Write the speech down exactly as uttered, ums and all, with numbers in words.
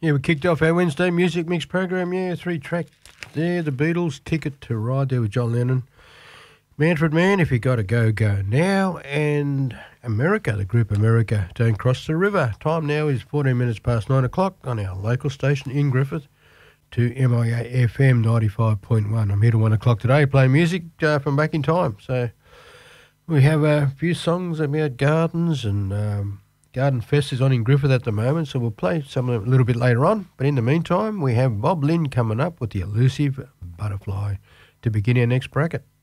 Yeah, we kicked off our Wednesday music mix program. Yeah, three tracks there. The Beatles, Ticket to Ride there with John Lennon. Manfred Mann, If You Gotta Go, Go Now. And America, the group America, Don't Cross the River. Time now is fourteen minutes past nine o'clock on our local station in Griffith to M I A F M ninety-five point one. I'm here till one o'clock today playing music uh, from back in time. So we have a few songs about gardens and... Um, Garden Fest is on in Griffith at the moment, so we'll play some of them a little bit later on. But in the meantime, we have Bob Lynn coming up with the Elusive Butterfly to begin our next bracket.